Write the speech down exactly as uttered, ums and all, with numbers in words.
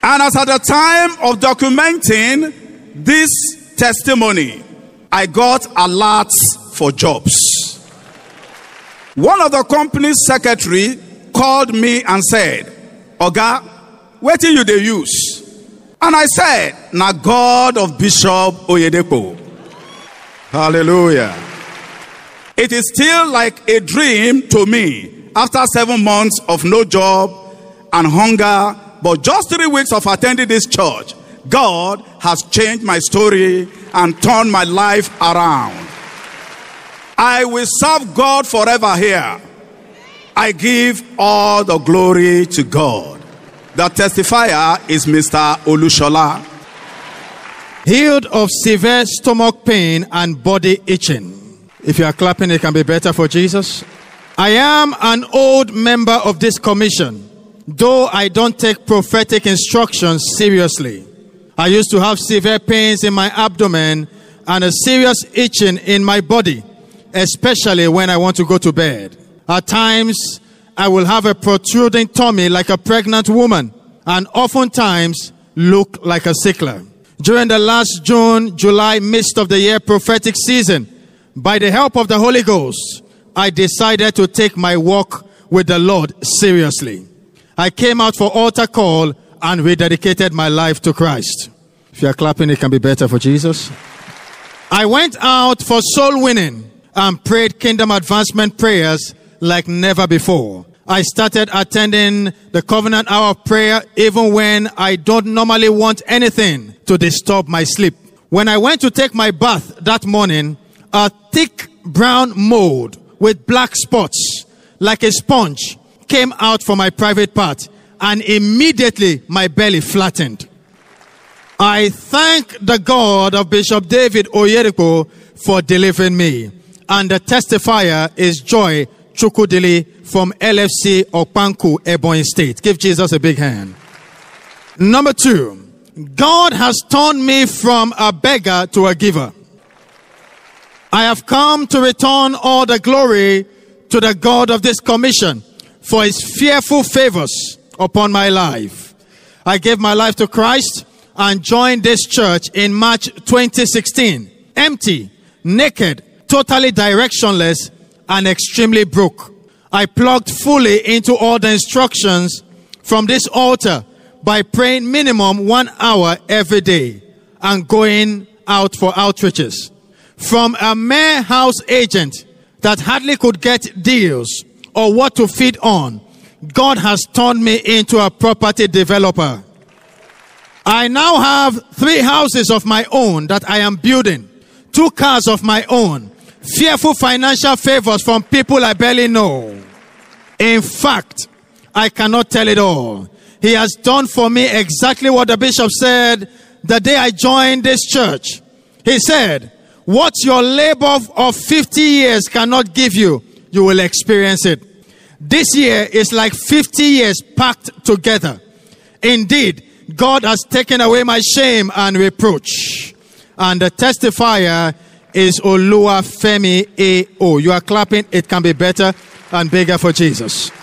And as at the time of documenting this testimony, I got alerts for jobs. One of the company's secretary called me and said, "Oga, what do you dey use?" And I said, "Na God of Bishop Oyedepo." Hallelujah. It is still like a dream to me after seven months of no job and hunger, but just three weeks of attending this church, God has changed my story and turned my life around. I will serve God forever here. I give all the glory to God. The testifier is Mister Olushola. Healed of severe stomach pain and body itching. If you are clapping, it can be better for Jesus. I am an old member of this commission, though I don't take prophetic instructions seriously. I used to have severe pains in my abdomen and a serious itching in my body, especially when I want to go to bed. At times, I will have a protruding tummy like a pregnant woman, and oftentimes look like a sickler. During the last June, July, midst of the year prophetic season, by the help of the Holy Ghost, I decided to take my walk with the Lord seriously. I came out for altar call and rededicated my life to Christ. If you are clapping, it can be better for Jesus. I went out for soul winning and prayed kingdom advancement prayers like never before. I started attending the Covenant Hour of Prayer even when I don't normally want anything to disturb my sleep. When I went to take my bath that morning, a thick brown mold with black spots like a sponge came out from my private part, and immediately my belly flattened. I thank the God of Bishop David Oyedepo for delivering me. And the testifier is Joy Chukudili from L F C Okpanku, Ebonyi State. Give Jesus a big hand. Number two, God has turned me from a beggar to a giver. I have come to return all the glory to the God of this commission for his fearful favors upon my life. I gave my life to Christ and joined this church in March twenty sixteen. Empty, naked, totally directionless, and extremely broke. I plugged fully into all the instructions from this altar by praying minimum one hour every day and going out for outreaches. From a mere house agent that hardly could get deals or what to feed on, God has turned me into a property developer. I now have three houses of my own that I am building, two cars of my own, fearful financial favors from people I barely know. In fact, I cannot tell it all. He has done for me exactly what the bishop said the day I joined this church. He said, "What your labor of fifty years cannot give you, you will experience it." This year is like fifty years packed together. Indeed, God has taken away my shame and reproach. And the testifier is Oluwafemi A O. You are clapping. It can be better and bigger for Jesus.